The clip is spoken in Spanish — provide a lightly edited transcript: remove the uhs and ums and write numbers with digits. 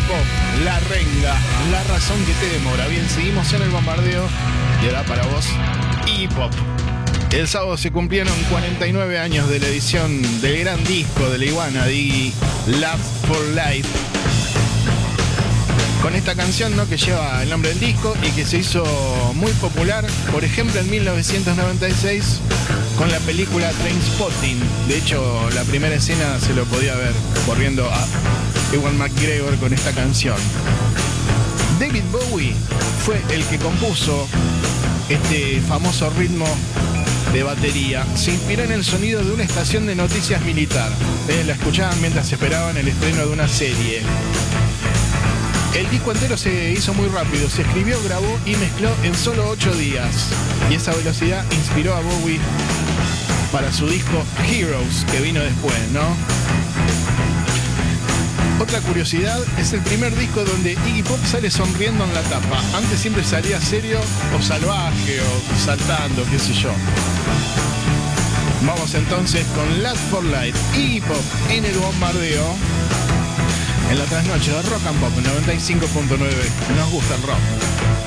Pop, La Renga, La Razón que te demora. Bien, seguimos en el bombardeo y ahora para vos, Iggy Pop. El sábado se cumplieron 49 años de la edición del gran disco de la iguana de Iggy, Love for Life. Con esta canción, ¿no?, que lleva el nombre del disco y que se hizo muy popular, por ejemplo, en 1996 con la película Trainspotting. De hecho, la primera escena se lo podía ver corriendo a Ewan McGregor con esta canción. David Bowie fue el que compuso este famoso ritmo de batería. Se inspiró en el sonido de una estación de noticias militar. La escuchaban mientras esperaban el estreno de una serie. El disco entero se hizo muy rápido, se escribió, grabó y mezcló en solo 8 días. Y esa velocidad inspiró a Bowie para su disco Heroes, que vino después, ¿no? Otra curiosidad, es el primer disco donde Iggy Pop sale sonriendo en la tapa. Antes siempre salía serio o salvaje o saltando, qué sé yo. Vamos entonces con Last for Light, Iggy Pop en el bombardeo. En la trasnoche de Rock and Pop 95.9. Nos gusta el rock.